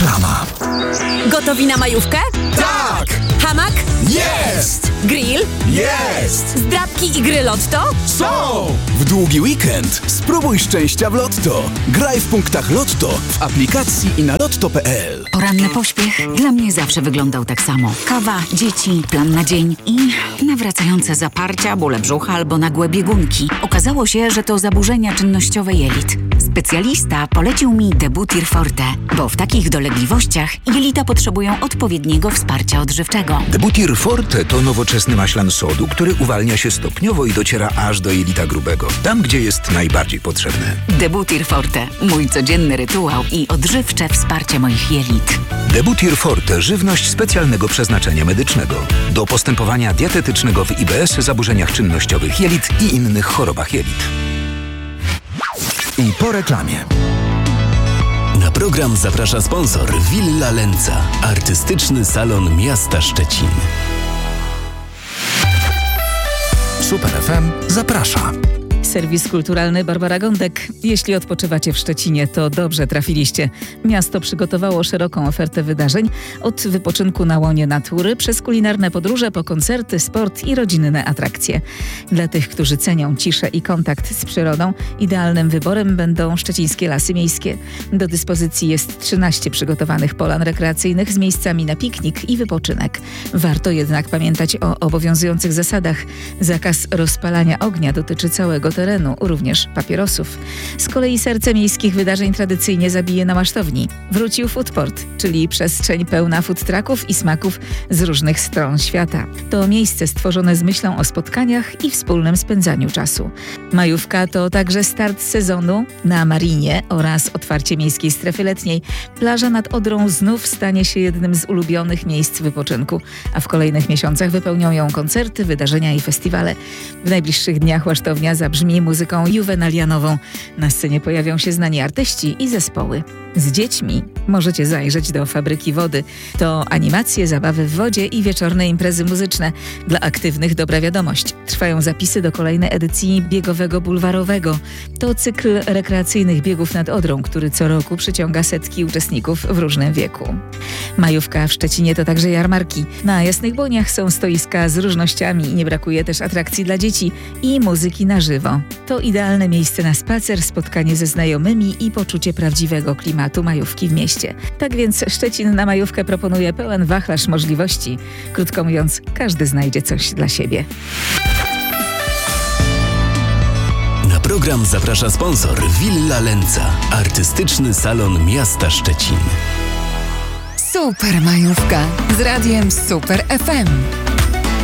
Reklama. Gotowi na majówkę? Tak! Hamak? Jest! Grill? Jest! Zdrabki i gry Lotto? Są! W długi weekend spróbuj szczęścia w Lotto. Graj w punktach Lotto, w aplikacji i na lotto.pl. Poranny pośpiech dla mnie zawsze wyglądał tak samo. Kawa, dzieci, plan na dzień i nawracające zaparcia, bóle brzucha albo nagłe biegunki. Okazało się, że to zaburzenia czynnościowe jelit. Specjalista polecił mi Debutir Forte, bo w takich dolegliwościach jelita potrzebują odpowiedniego wsparcia odżywczego. Debutir Forte to nowoczesny maślan sodu, który uwalnia się stopniowo i dociera aż do jelita grubego, tam gdzie jest najbardziej potrzebny. Debutir Forte, mój codzienny rytuał i odżywcze wsparcie moich jelit. Debutir Forte, żywność specjalnego przeznaczenia medycznego. Do postępowania dietetycznego w IBS, zaburzeniach czynnościowych jelit i innych chorobach jelit. I po reklamie. Na program zaprasza sponsor Villa Lenza, artystyczny salon miasta Szczecin. Super FM zaprasza. Serwis kulturalny Barbara Gądek. Jeśli odpoczywacie w Szczecinie, to dobrze trafiliście. Miasto przygotowało szeroką ofertę wydarzeń, od wypoczynku na łonie natury, przez kulinarne podróże, po koncerty, sport i rodzinne atrakcje. Dla tych, którzy cenią ciszę i kontakt z przyrodą, idealnym wyborem będą szczecińskie lasy miejskie. Do dyspozycji jest 13 przygotowanych polan rekreacyjnych z miejscami na piknik i wypoczynek. Warto jednak pamiętać o obowiązujących zasadach. Zakaz rozpalania ognia dotyczy całego terenu, również papierosów. Z kolei serce miejskich wydarzeń tradycyjnie zabije na masztowni. Wrócił Foodport, czyli przestrzeń pełna food trucków i smaków z różnych stron świata. To miejsce stworzone z myślą o spotkaniach i wspólnym spędzaniu czasu. Majówka to także start sezonu na Marinie oraz otwarcie miejskiej strefy letniej. Plaża nad Odrą znów stanie się jednym z ulubionych miejsc wypoczynku, a w kolejnych miesiącach wypełnią ją koncerty, wydarzenia i festiwale. W najbliższych dniach łasztownia zabrzmi muzyką juwenalianową. Na scenie pojawią się znani artyści i zespoły. Z dziećmi możecie zajrzeć do Fabryki Wody. To animacje, zabawy w wodzie i wieczorne imprezy muzyczne. Dla aktywnych dobra wiadomość. Trwają zapisy do kolejnej edycji biegowego bulwarowego. To cykl rekreacyjnych biegów nad Odrą, który co roku przyciąga setki uczestników w różnym wieku. Majówka w Szczecinie to także jarmarki. Na Jasnych Błoniach są stoiska z różnościami i nie brakuje też atrakcji dla dzieci i muzyki na żywo. To idealne miejsce na spacer, spotkanie ze znajomymi i poczucie prawdziwego klimatu majówki w mieście. Tak więc Szczecin na majówkę proponuje pełen wachlarz możliwości. Krótko mówiąc, każdy znajdzie coś dla siebie. Na program zaprasza sponsor Villa Lenza, artystyczny salon miasta Szczecin. Super majówka z radiem Super FM.